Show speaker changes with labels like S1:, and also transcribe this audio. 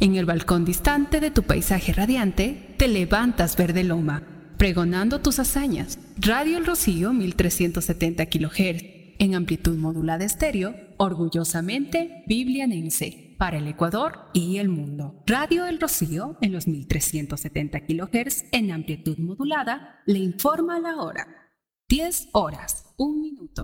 S1: En el balcón distante de tu paisaje radiante, te levantas verde loma, pregonando tus hazañas. Radio El Rocío 1370 kHz, en amplitud modulada estéreo, orgullosamente biblianense, para el Ecuador y el mundo. Radio El Rocío, en los 1370 kHz, en amplitud modulada, le informa la hora. 10 horas, 1 minuto.